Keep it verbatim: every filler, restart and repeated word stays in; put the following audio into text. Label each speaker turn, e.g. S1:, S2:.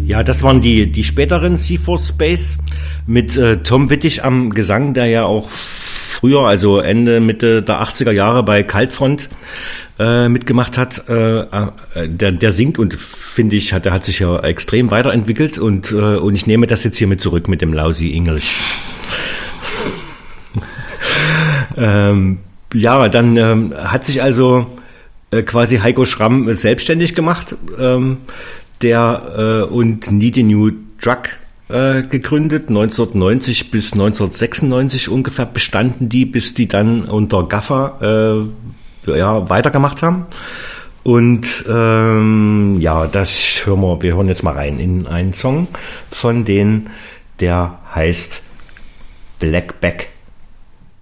S1: Ja, das waren die, die späteren C vier Space mit äh, Tom Wittig am Gesang, der ja auch früher, also Ende, Mitte der achtziger Jahre bei Kaltfront äh, mitgemacht hat. Äh, der, der singt und finde ich, hat, der hat sich ja extrem weiterentwickelt und, äh, und ich nehme das jetzt hier mit zurück mit dem Lousy English. ähm, ja, dann ähm, hat sich also äh, quasi Heiko Schramm äh, selbstständig gemacht. Ähm, der äh, und Need a New Drug äh, gegründet. neunzehnhundertneunzig bis neunzehnhundertsechsundneunzig ungefähr bestanden die, bis die dann unter Gaffer äh, ja, weitergemacht haben. Und ähm, ja, das hören wir, wir hören jetzt mal rein in einen Song von denen, der heißt Blackback.